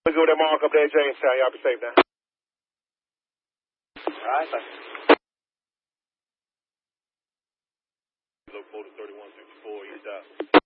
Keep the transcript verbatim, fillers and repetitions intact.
We go to Mark up there, Jamestown. Y'all be safe now. All right, thanks. Look, thirty-one sixty-four, east out.